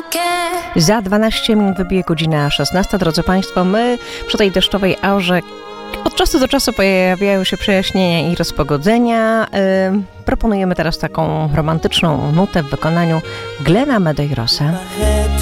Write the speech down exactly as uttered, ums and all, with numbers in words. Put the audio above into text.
Za dwanaście minut wybije godzina szesnasta. Drodzy Państwo, my przy tej deszczowej aurze od czasu do czasu pojawiają się przejaśnienia i rozpogodzenia. Yy, proponujemy teraz taką romantyczną nutę w wykonaniu Glena Medeirosa.